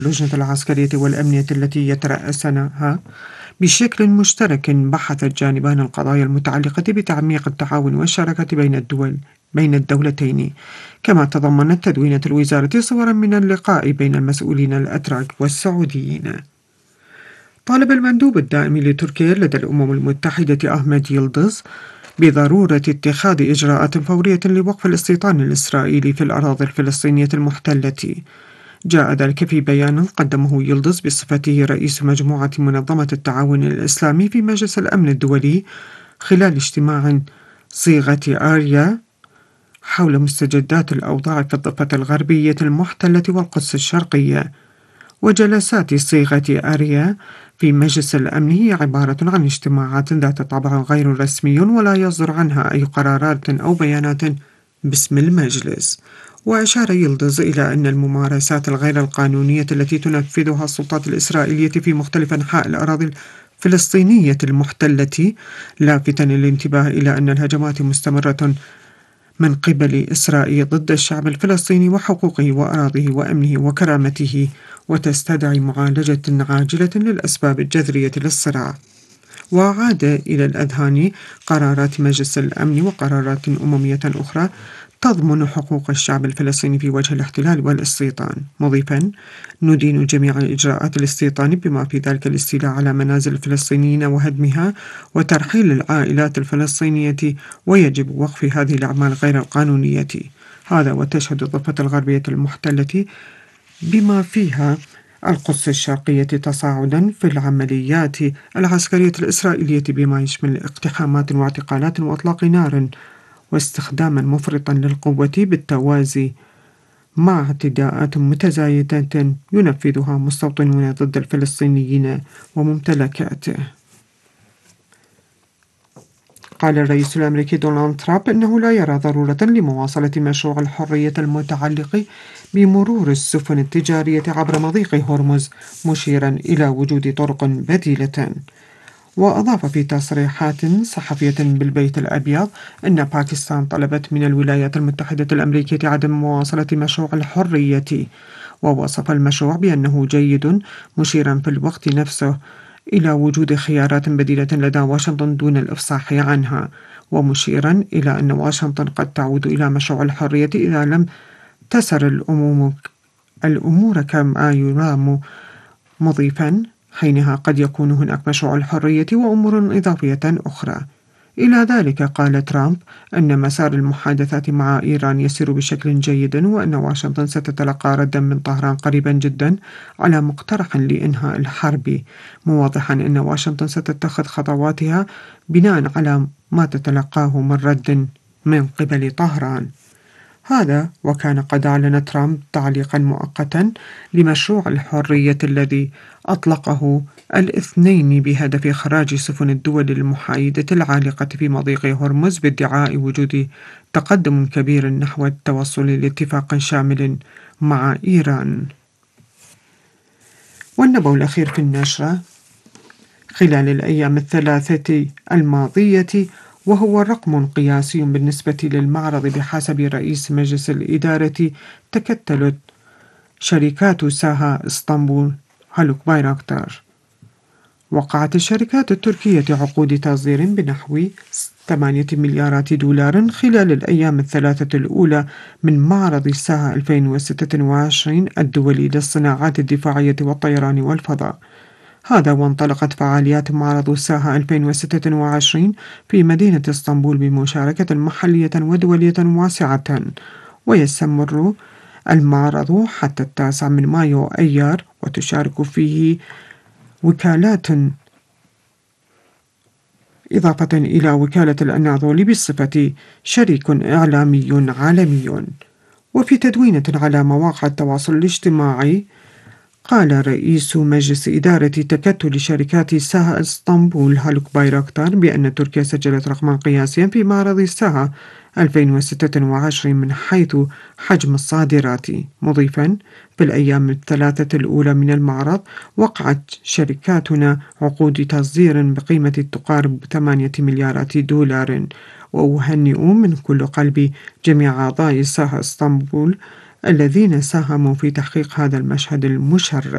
اللجنة العسكرية والأمنية التي يترأسنها بشكل مشترك بحث الجانبان القضايا المتعلقة بتعميق التعاون والشراكة بين الدولتين، كما تضمنت تدوينة الوزارة صورا من اللقاء بين المسؤولين الأتراك والسعوديين. طالب المندوب الدائم لتركيا لدى الأمم المتحدة أحمد يلدز بضرورة اتخاذ إجراءات فورية لوقف الاستيطان الإسرائيلي في الأراضي الفلسطينية المحتلة. جاء ذلك في بيان قدمه يلدز بصفته رئيس مجموعة منظمة التعاون الإسلامي في مجلس الأمن الدولي خلال اجتماع صيغة آريا حول مستجدات الأوضاع في الضفة الغربية المحتلة والقدس الشرقية. وجلسات صيغة آريا في مجلس الأمن هي عبارة عن اجتماعات ذات طابع غير رسمي ولا يصدر عنها أي قرارات أو بيانات باسم المجلس. وأشار يلدز إلى أن الممارسات الغير القانونية التي تنفذها السلطات الإسرائيلية في مختلف أنحاء الأراضي الفلسطينية المحتلة، لافتا الانتباه إلى أن الهجمات مستمرة من قبل إسرائيل ضد الشعب الفلسطيني وحقوقه وأراضيه وأمنه وكرامته، وتستدعي معالجة عاجلة للأسباب الجذرية للصراع. وعاد إلى الأذهان قرارات مجلس الأمن وقرارات أممية أخرى تضمن حقوق الشعب الفلسطيني في وجه الاحتلال والاستيطان، مضيفا: ندين جميع إجراءات الاستيطان بما في ذلك الاستيلاء على منازل الفلسطينيين وهدمها وترحيل العائلات الفلسطينية، ويجب وقف هذه الأعمال غير القانونية. هذا وتشهد الضفة الغربية المحتلة بما فيها القدس الشرقية تصاعدا في العمليات العسكرية الإسرائيلية بما يشمل اقتحامات واعتقالات وإطلاق نار واستخداما مفرطا للقوة بالتوازي مع اعتداءات متزايدة ينفذها مستوطنون ضد الفلسطينيين وممتلكاته. قال الرئيس الأمريكي دونالد ترامب أنه لا يرى ضرورة لمواصلة مشروع الحرية المتعلق بمرور السفن التجارية عبر مضيق هرمز، مشيرا إلى وجود طرق بديلة. وأضاف في تصريحات صحفية بالبيت الأبيض أن باكستان طلبت من الولايات المتحدة الأمريكية عدم مواصلة مشروع الحرية، ووصف المشروع بأنه جيد، مشيرا في الوقت نفسه إلى وجود خيارات بديلة لدى واشنطن دون الإفصاح عنها، ومشيرا إلى أن واشنطن قد تعود إلى مشروع الحرية إذا لم تسر الأمور كما يرام، مضيفا: حينها قد يكون هناك مشروع الحرية وأمور إضافية أخرى. إلى ذلك قال ترامب أن مسار المحادثات مع إيران يسير بشكل جيد، وأن واشنطن ستتلقى ردا من طهران قريبا جدا على مقترح لإنهاء الحرب، موضحا أن واشنطن ستتخذ خطواتها بناء على ما تتلقاه من رد من قبل طهران. هذا وكان قد أعلن ترامب تعليقا مؤقتا لمشروع الحرية الذي أطلقه الاثنين بهدف إخراج سفن الدول المحايدة العالقة في مضيق هرمز، بادعاء وجود تقدم كبير نحو التوصل لاتفاق شامل مع إيران. والنبأ الأخير في النشرة: خلال الأيام الثلاثة الماضية، وهو رقم قياسي بالنسبة للمعرض بحسب رئيس مجلس الإدارة، تكتلت شركات ساها اسطنبول هالوك بايراكتار. وقعت الشركات التركية عقود تصدير بنحو 8 مليارات دولار خلال الأيام الثلاثة الأولى من معرض ساها 2026 الدولي للصناعات الدفاعية والطيران والفضاء. هذا وانطلقت فعاليات معرض ساها 2026 في مدينة اسطنبول بمشاركة محلية ودولية واسعة، ويستمر المعرض حتى 9 من مايو أيار، وتشارك فيه وكالات إضافة إلى وكالة الأناضول بصفة شريك إعلامي عالمي. وفي تدوينة على مواقع التواصل الاجتماعي، قال رئيس مجلس إدارة تكتل شركات ساها اسطنبول هالوك بايراكتار بأن تركيا سجلت رقما قياسيا في معرض ساها 2026 من حيث حجم الصادرات، مضيفا: في الأيام الثلاثة الأولى من المعرض وقعت شركاتنا عقود تصدير بقيمة تقارب 8 مليارات دولار. وأهنئ من كل قلبي جميع أعضاء ساها اسطنبول الذين ساهموا في تحقيق هذا المشهد المشرف.